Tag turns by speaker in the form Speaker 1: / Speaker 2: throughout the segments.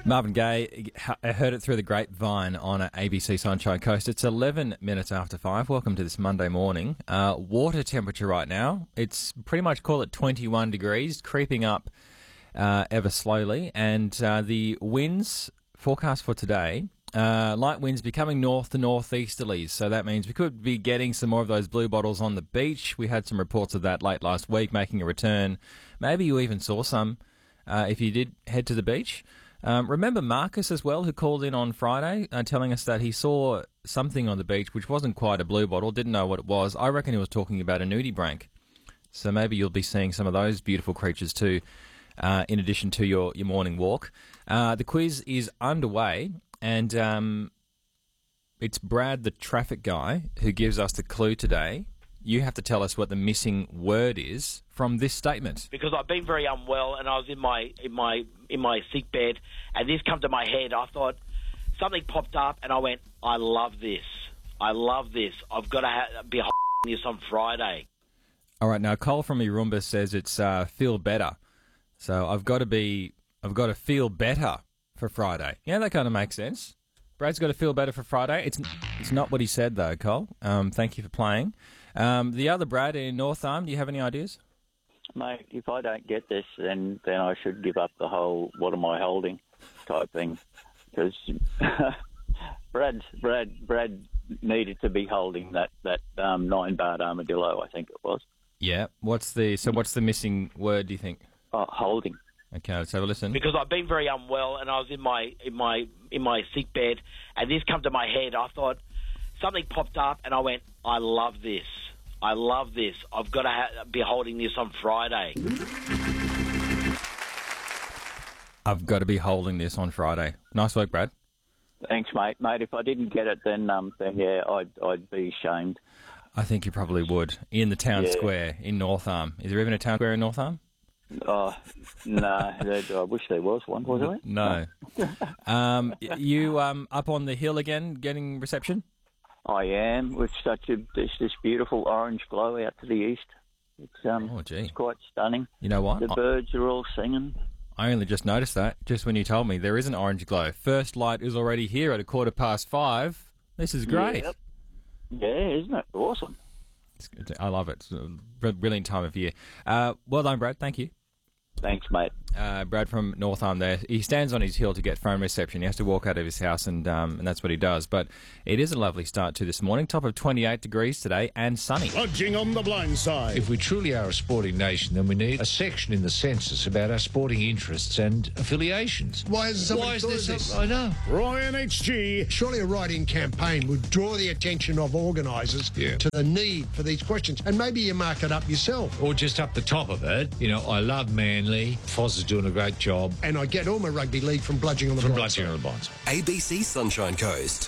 Speaker 1: Marvin Gaye, I heard it through the grapevine on ABC Sunshine Coast. It's 11 minutes after 5. Welcome to this Monday morning. Water temperature right now, it's pretty much, call it 21 degrees, creeping up ever slowly. And the winds forecast for today, light winds becoming north to northeasterlies. So that means we could be getting some more of those blue bottles on the beach. We had some reports of that late last week making a return. Maybe you even saw some if you did head to the beach. Remember Marcus as well, who called in on Friday telling us that he saw something on the beach which wasn't quite a blue bottle, didn't know what it was. I reckon he was talking about a nudibranch. So maybe you'll be seeing some of those beautiful creatures too, in addition to your morning walk. The quiz is underway, and it's Brad, the traffic guy, who gives us the clue today. You have to tell us what the missing word is from this statement.
Speaker 2: Because I've been very unwell, and I was in my sick bed, and this come to my head. I thought something popped up, and I went, "I love this. I love this. I've got to be this on Friday."
Speaker 1: All right, now Cole from Irumba says it's feel better. So I've got to feel better for Friday. Yeah, that kind of makes sense. Brad's got to feel better for Friday. It's not what he said, though, Cole. Thank you for playing. The other Brad in North Arm, do you have any ideas?
Speaker 3: Mate, if I don't get this, then I should give up the whole "what am I holding" type thing, because Brad needed to be holding that 9-bar armadillo, I think it was.
Speaker 1: Yeah. What's the missing word, do you think?
Speaker 3: Holding.
Speaker 1: Okay, let's have a listen.
Speaker 2: Because I've been very unwell, and I was in my sick bed, and this come to my head. I thought something popped up, and I went, "I love this. I love this. I've got to be holding this on Friday."
Speaker 1: I've got to be holding this on Friday. Nice work, Brad.
Speaker 3: Thanks, mate. Mate, if I didn't get it, then yeah, I'd be ashamed.
Speaker 1: I think you probably would. In the town square in North Arm. Is there even a town square in North Arm?
Speaker 3: Oh, no. I wish there was one, wasn't there?
Speaker 1: No. You up on the hill again, getting reception?
Speaker 3: I am, with this beautiful orange glow out to the east. It's quite stunning.
Speaker 1: You know what?
Speaker 3: The birds are all singing.
Speaker 1: I only just noticed that, just when you told me there is an orange glow. First light is already here at 5:15. This is great.
Speaker 3: Yep. Yeah, isn't it? Awesome.
Speaker 1: I love it. It's a brilliant time of year. Well done, Brad. Thank you.
Speaker 3: Thanks, mate.
Speaker 1: Brad from North Arm there. He stands on his hill to get phone reception. He has to walk out of his house, and that's what he does. But it is a lovely start to this morning. Top of 28 degrees today and sunny.
Speaker 4: Lodging on the blind side.
Speaker 5: If we truly are a sporting nation, then we need a section in the census about our sporting interests and affiliations.
Speaker 4: Why is
Speaker 5: this? I know.
Speaker 4: Roy and HG.
Speaker 6: Surely a write-in campaign would draw the attention of organisers to the need for these questions, and maybe you mark it up yourself.
Speaker 5: Or just up the top of it, I love Manly. Foz is doing a great job.
Speaker 6: And I get all my rugby league from Bludging on the Blind Side.
Speaker 7: ABC Sunshine Coast.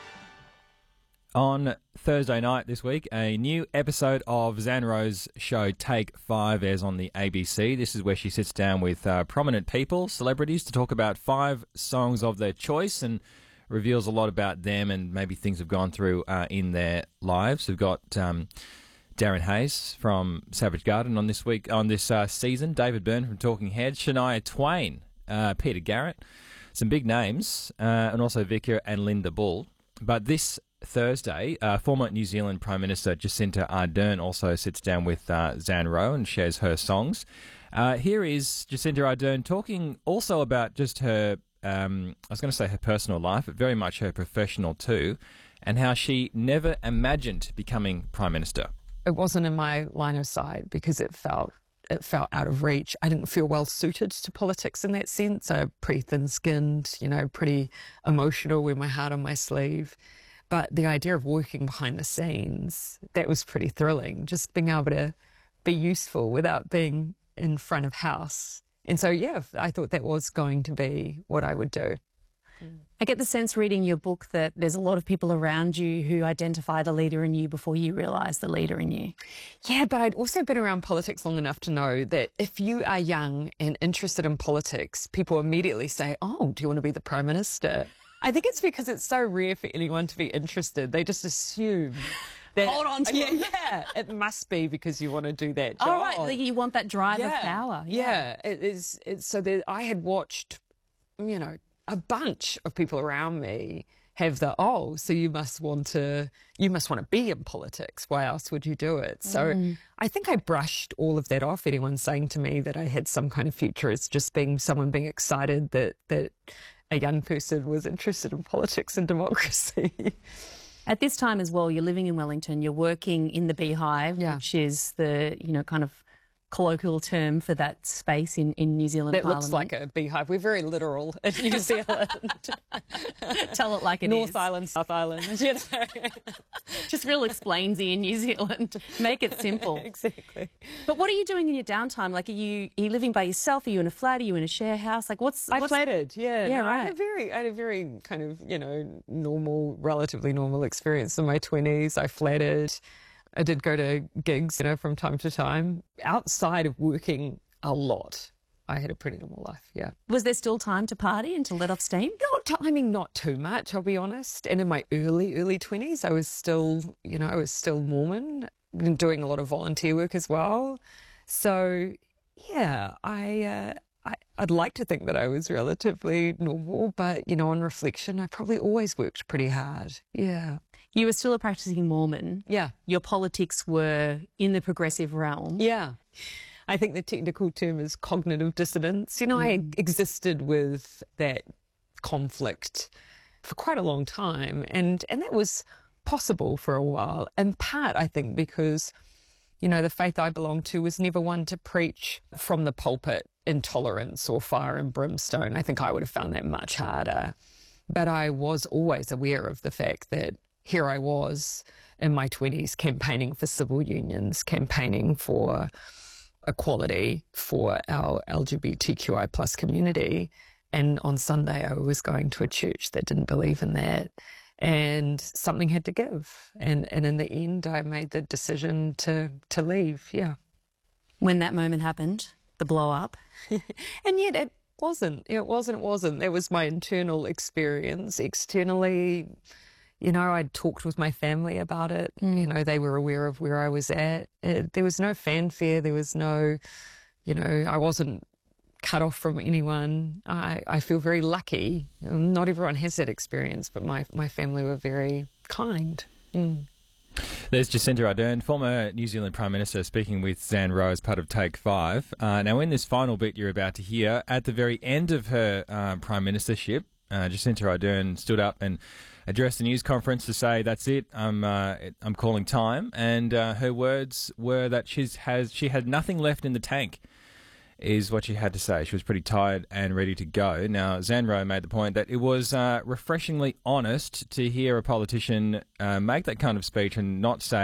Speaker 1: On Thursday night this week, a new episode of Zan Rowe's show Take 5 airs on the ABC. This is where she sits down with prominent people, celebrities, to talk about 5 songs of their choice and reveals a lot about them and maybe things have gone through in their lives. We've got Darren Hayes from Savage Garden on this season, David Byrne from Talking Heads, Shania Twain, Peter Garrett, some big names, and also Vicar and Linda Bull. But this Thursday, former New Zealand Prime Minister Jacinda Ardern also sits down with Zan Rowe and shares her songs. Here is Jacinda Ardern talking also about just her, I was going to say her personal life, but very much her professional too, and how she never imagined becoming Prime Minister.
Speaker 8: It wasn't in my line of sight because it felt out of reach. I didn't feel well suited to politics in that sense. I'm pretty thin-skinned, pretty emotional with my heart on my sleeve. But the idea of working behind the scenes, that was pretty thrilling. Just being able to be useful without being in front of house. And so, yeah, I thought that was going to be what I would do.
Speaker 9: I get the sense reading your book that there's a lot of people around you who identify the leader in you before you realise the leader in you.
Speaker 8: Yeah, but I'd also been around politics long enough to know that if you are young and interested in politics, people immediately say, "Oh, do you want to be the Prime Minister?" I think it's because it's so rare for anyone to be interested. They just assume that...
Speaker 9: Hold on to it.
Speaker 8: Yeah, it must be because you want to do that job.
Speaker 9: Oh, right, you want that drive of power.
Speaker 8: Yeah, it is. So I had watched, a bunch of people around me have so you must want to be in politics. Why else would you do it? So I think I brushed all of that off. Anyone saying to me that I had some kind of future as just being excited that a young person was interested in politics and democracy.
Speaker 9: At this time as well, you're living in Wellington, you're working in the Beehive, which is the, kind of colloquial term for that space in New Zealand
Speaker 8: That
Speaker 9: Parliament.
Speaker 8: looks like a beehive. We're very literal in New Zealand.
Speaker 9: Tell it like it
Speaker 8: North
Speaker 9: is.
Speaker 8: Island, South Island.
Speaker 9: Just real explainsy in New Zealand. Make it simple.
Speaker 8: Exactly.
Speaker 9: But what are you doing in your downtime? Like, are you living by yourself? Are you in a flat? Are you in a share house? Like,
Speaker 8: I flatted, yeah.
Speaker 9: Yeah,
Speaker 8: no,
Speaker 9: right.
Speaker 8: I had a very kind of, relatively normal experience in my 20s. I flatted. I did go to gigs, from time to time. Outside of working a lot, I had a pretty normal life, yeah.
Speaker 9: Was there still time to party and to let off steam?
Speaker 8: Not too much, I'll be honest. And in my early 20s, I was still Mormon, been doing a lot of volunteer work as well. So, yeah, I'd like to think that I was relatively normal, but, on reflection, I probably always worked pretty hard, yeah.
Speaker 9: You were still a practicing Mormon.
Speaker 8: Yeah.
Speaker 9: Your politics were in the progressive realm.
Speaker 8: Yeah. I think the technical term is cognitive dissonance. I existed with that conflict for quite a long time, and that was possible for a while. In part, I think, because, the faith I belonged to was never one to preach from the pulpit intolerance or fire and brimstone. I think I would have found that much harder. But I was always aware of the fact that here I was in my 20s campaigning for civil unions, campaigning for equality for our LGBTQI plus community. And on Sunday, I was going to a church that didn't believe in that. And something had to give. And in the end, I made the decision to leave, yeah.
Speaker 9: When that moment happened, the blow up?
Speaker 8: And yet it wasn't. It wasn't. That was my internal experience. Externally, I'd talked with my family about it. They were aware of where I was at. There was no fanfare. There was no, I wasn't cut off from anyone. I feel very lucky. Not everyone has that experience, but my family were very kind.
Speaker 1: There's Jacinda Ardern, former New Zealand Prime Minister, speaking with Zan Rowe as part of Take 5. Now, in this final bit you're about to hear, at the very end of her Prime Ministership, Jacinda Ardern stood up and addressed a news conference to say, "That's it, I'm calling time." And her words were that she had nothing left in the tank, is what she had to say. She was pretty tired and ready to go. Now, Zan Rowe made the point that it was refreshingly honest to hear a politician make that kind of speech and not say,